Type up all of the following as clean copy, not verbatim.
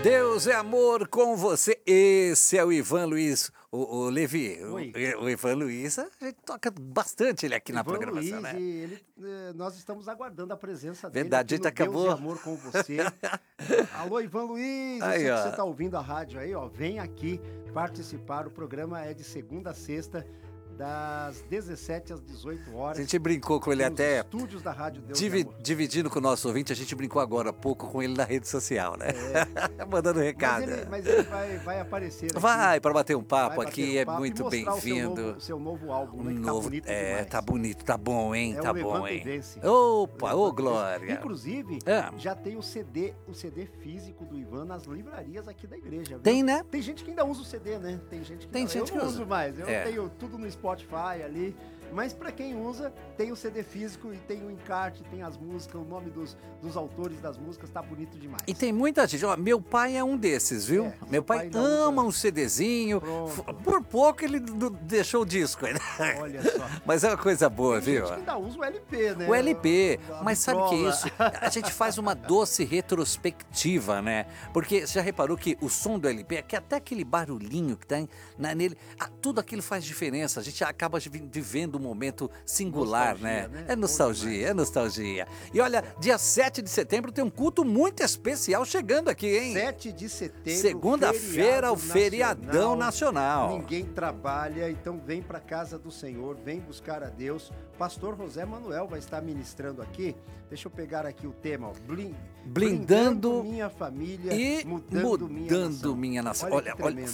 Deus é amor com você. Esse é o Ivan Luiz. O Levi, o Ivan Luiz, a gente toca bastante ele aqui na programação, Luiz, né? E nós estamos aguardando a presença Verdade, dele aqui no acabou. Deus é amor com você. Alô, Ivan Luiz, Aí, eu sei ó. que você está ouvindo a rádio aí, ó, vem aqui participar. O programa é de segunda a sexta, das 17 às 18 horas. A gente brincou com ele nos até, estúdios da Rádio Deus é Amor. dividindo com o nosso ouvinte, a gente brincou agora há pouco com ele na rede social, né? Mandando recado. Mas ele vai aparecer aqui. Vai, para bater um papo Vai aqui, bater um é papo muito e mostrar bem-vindo. o seu novo álbum, né? Que Novo, tá bonito demais. tá bonito, tá bom, hein? É Tá o bom, Levanta e hein? Vence. Opa, ô Levanta e Vence. glória. Inclusive, É. já tem o CD físico do Ivan nas livrarias aqui da igreja. Viu? Tem, né? Tem gente que ainda usa o CD, né? Tem gente que Tem ainda... gente Eu que não usa. uso mais. Eu É. tenho tudo no Spotify ali. Mas pra quem usa, tem o CD físico e tem o encarte, tem as músicas, o nome dos autores das músicas, tá bonito demais. E tem muita gente, ó, meu pai é um desses, viu? É, meu seu pai pai ainda ama usa. um CDzinho, Pronto. por pouco ele deixou o disco. Olha só. Mas é uma coisa boa, Tem viu? gente que ainda usa o LP, né? O LP, A mas sabe o que é vitrola. isso? A gente faz uma doce retrospectiva, né? Porque você já reparou que o som do LP, que até aquele barulhinho que tem nele, tudo aquilo faz diferença. A gente acaba vivendo um momento singular, Nostalgia, né? né? É nostalgia, é nostalgia. E olha, dia 7 de setembro tem um culto muito especial chegando aqui, hein? 7 de setembro, Segunda-feira, o feriadão nacional. Ninguém trabalha, então vem para casa do Senhor, vem buscar a Deus. Pastor José Manuel vai estar ministrando aqui. Deixa eu pegar aqui o tema, ó. Blindando minha família e mudando minha nação. Olha,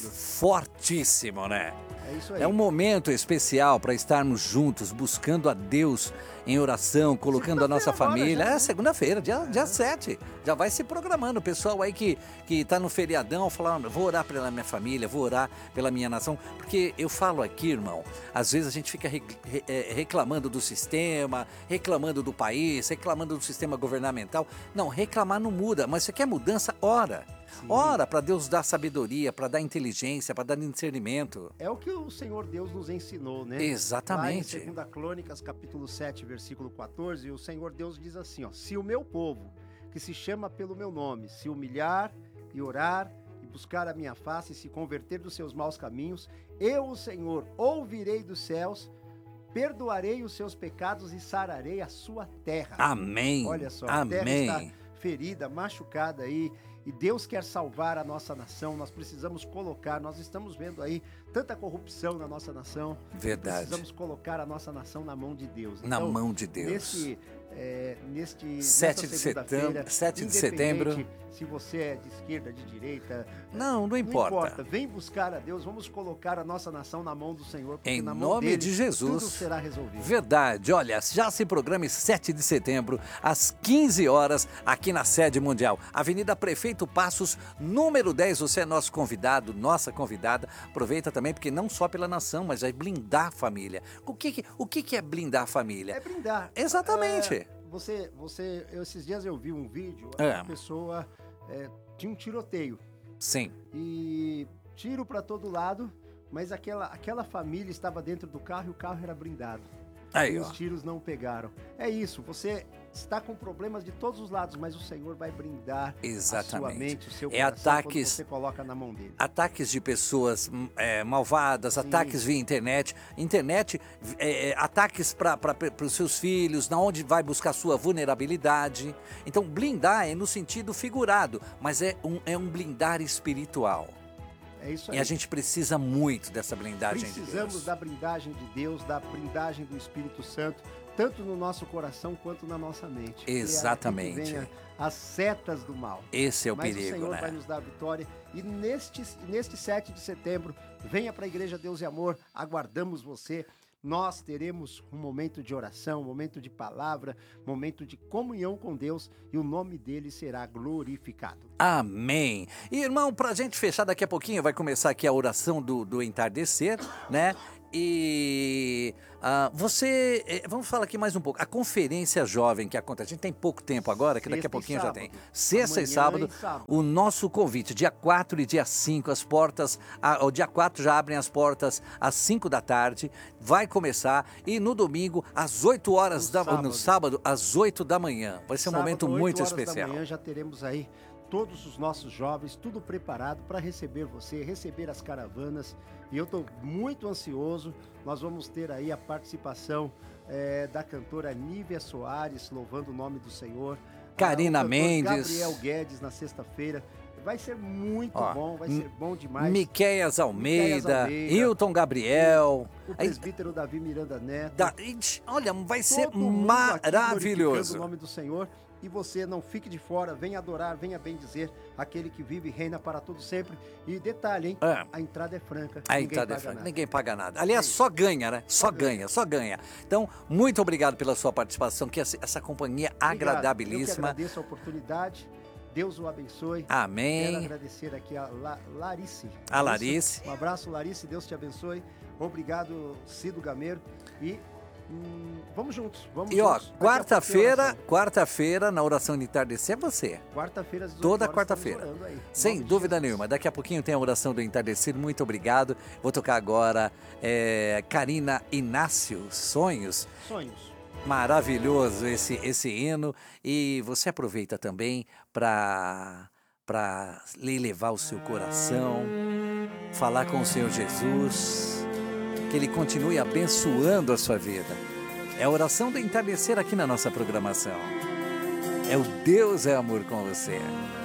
fortíssimo, né? É isso aí. É um momento especial para estarmos juntos, buscando a Deus em oração, colocando a nossa família. Já, né? Segunda-feira, dia 7. Já vai se programando. O pessoal aí que tá no feriadão, falando, vou orar pela minha família, vou orar pela minha nação. Porque eu falo aqui, irmão, às vezes a gente fica reclamando do sistema, reclamando do país, reclamando do sistema governamental. Não, reclamar não muda, mas você quer mudança, ora. Sim. Ora para Deus dar sabedoria, para dar inteligência, para dar discernimento. É o que o Senhor Deus nos ensinou, né? Exatamente. Lá em 2 Crônicas, capítulo 7, versículo 14, o Senhor Deus diz assim, ó: se o meu povo, que se chama pelo meu nome, se humilhar e orar e buscar a minha face e se converter dos seus maus caminhos, eu, o Senhor, ouvirei dos céus, perdoarei os seus pecados e sararei a sua terra. Amém. Olha só, amém. A terra está ferida, machucada aí, e Deus quer salvar a nossa nação. Nós precisamos colocar, nós estamos vendo aí tanta corrupção na nossa nação. Verdade. Precisamos colocar a nossa nação na mão de Deus. Na mão de Deus. Neste 7 de setembro. Se você é de esquerda, de direita, não importa. Vem buscar a Deus, vamos colocar a nossa nação na mão do Senhor, porque em na mão nome dele, de Jesus, tudo será resolvido. Verdade. Olha, já se programe 7 de setembro, às 15 horas, aqui na sede mundial, Avenida Prefeito Passos, número 10. Você é nosso convidado, nossa convidada. Aproveita também, porque não só pela nação, mas vai blindar a família. O que é blindar a família? É blindar. Exatamente. Esses dias eu vi um vídeo, a pessoa tinha um tiroteio. Sim. E tiro para todo lado, mas aquela família estava dentro do carro e o carro era blindado. Aí, e os tiros não pegaram. É isso, você está com problemas de todos os lados, mas o Senhor vai blindar a sua mente, o seu coração, quando você coloca na mão dele. Ataques de pessoas malvadas, ataques via internet, ataques para os seus filhos, na onde vai buscar sua vulnerabilidade. Então, blindar é no sentido figurado, mas é um blindar espiritual. É isso aí. E a gente precisa muito dessa blindagem de Deus. Precisamos da blindagem de Deus, da blindagem do Espírito Santo, tanto no nosso coração quanto na nossa mente. Exatamente. Que venha as setas do mal. Esse é o perigo, né? Mas o Senhor vai nos dar a vitória. E neste 7 de setembro, venha para a Igreja Deus e Amor, aguardamos você. Nós teremos um momento de oração, um momento de palavra, um momento de comunhão com Deus e o nome dele será glorificado. Amém. E, irmão, para a gente fechar daqui a pouquinho, vai começar aqui a oração do entardecer, né? E vamos falar aqui mais um pouco. A conferência jovem que acontece, a gente tem pouco tempo agora, que daqui a pouquinho já tem. Sexta e sábado, o nosso convite, dia 4 e dia 5, as portas, o dia 4 já abrem as portas às 5 da tarde, vai começar, e no domingo, às 8 horas, no sábado, às 8 da manhã. Vai ser um momento muito especial. Da manhã já teremos aí todos os nossos jovens, tudo preparado para receber você, receber as caravanas. E eu estou muito ansioso. Nós vamos ter aí a participação da cantora Nívia Soares, louvando o nome do Senhor. Karina Mendes. Gabriel Guedes na sexta-feira. Vai ser muito bom, vai ser bom demais. Miqueias Almeida, Hilton Gabriel. O presbítero Davi Miranda Neto. Olha, vai ser Todo mundo maravilhoso. aqui o nome do Senhor. E você não fique de fora, venha adorar, venha bendizer aquele que vive e reina para todo sempre. E detalhe, hein? A entrada é franca. A entrada é franca, ninguém paga nada. Aliás, só ganha, né? Só ganha. Então, muito obrigado pela sua participação, que essa companhia agradabilíssima. Eu que agradeço a oportunidade. Deus o abençoe. Amém. Quero agradecer aqui a Larice. A Larice. Um abraço, Larice. Deus te abençoe. Obrigado, Cido Gameiro. E vamos juntos. E ó, quarta-feira, na oração de entardecer, é você. Quarta-feira, às 18 Toda horas, quarta-feira. Aí, sem dúvida nenhuma. Daqui a pouquinho tem a oração do entardecer. Muito obrigado. Vou tocar agora Karina Inácio, Sonhos. Maravilhoso esse hino. E você aproveita também para elevar o seu coração, falar com o Senhor Jesus, que Ele continue abençoando a sua vida. É a oração do entardecer aqui na nossa programação. É o Deus é amor com você.